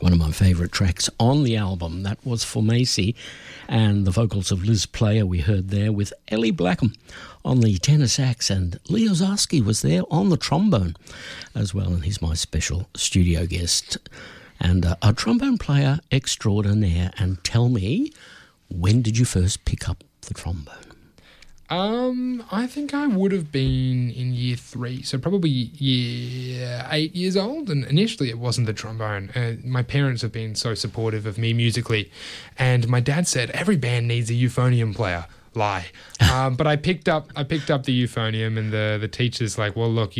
One of my favourite tracks on the album. That was For Macy, and the vocals of Liz Player we heard there with Ellie Blackham on the tenor sax, and Leo Zarski was there on the trombone as well, and he's my special studio guest and a trombone player extraordinaire. And tell me, when did you first pick up the trombone? I think I would have been in year 3, so probably year 8 years old. And initially it wasn't the trombone. My parents have been so supportive of me musically. And my dad said, every band needs a euphonium player. Lie. But I picked up the euphonium, and the teacher's like, well, look,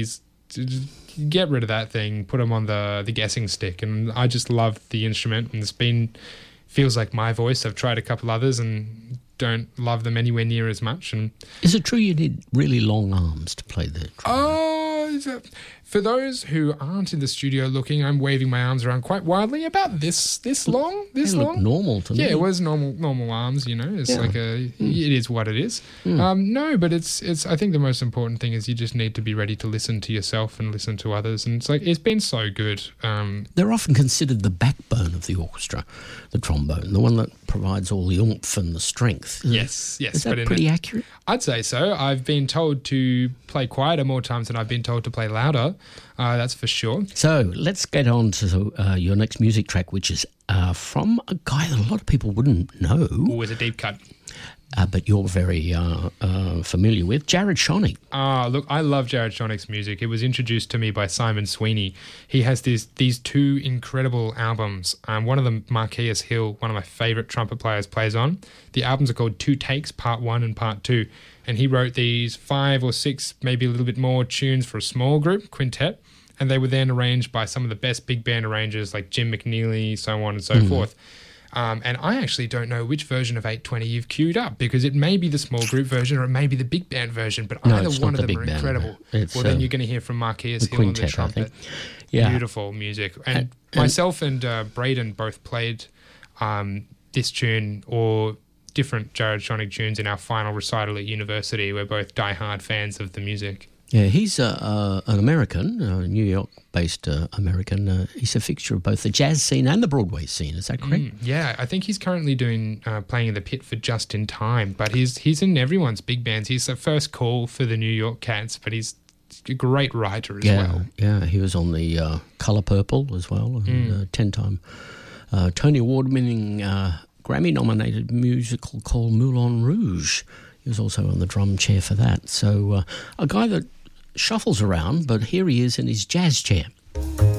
get rid of that thing, put him on the guessing stick. And I just loved the instrument, and feels like my voice. I've tried a couple others and don't love them anywhere near as much. And is it true you need really long arms to play the trombone? For those who aren't in the studio looking, I'm waving my arms around quite wildly, about this long. This long. Look normal to me. Yeah, it was normal arms. It's like it is what it is. No, but it's. I think the most important thing is you just need to be ready to listen to yourself and listen to others. And it's been so good. They're often considered the backbone of the orchestra, the trombone, the one that provides all the oomph and the strength. Yes. Is that pretty accurate? I'd say so. I've been told to play quieter more times than I've been told to play louder. That's for sure. So let's get on to your next music track, which is from a guy that a lot of people wouldn't know. Oh, it's a deep cut. But you're very familiar with Jared Schoenig. Look, I love Jared Schoenig's music. It was introduced to me by Simon Sweeney. He has these 2 incredible albums. One of them, Marquez Hill, one of my favourite trumpet players, plays on. The albums are called 2 Takes, Part 1 and Part 2. And he wrote these 5 or 6, maybe a little bit more tunes for a small group, quintet. And they were then arranged by some of the best big band arrangers like Jim McNeely, so on and so forth. And I actually don't know which version of 820 you've queued up, because it may be the small group version or it may be the big band version, but either one of them are incredible. Well, then you're going to hear from Marquez Hill on the trumpet. Yeah. Beautiful music. And myself and Braden both played this tune or different Jared Schoenig tunes in our final recital at university. We're both diehard fans of the music. Yeah, he's an American, New York-based American. He's a fixture of both the jazz scene and the Broadway scene. Is that correct? Yeah, I think he's currently playing in the Pit for Just in Time, but he's in everyone's big bands. He's the first call for the New York Cats, but he's a great writer as well. Yeah, he was on the Colour Purple as well, and 10-time Tony Award-winning Grammy-nominated musical called Moulin Rouge. He was also on the drum chair for that. So a guy that shuffles around, but here he is in his jazz chair.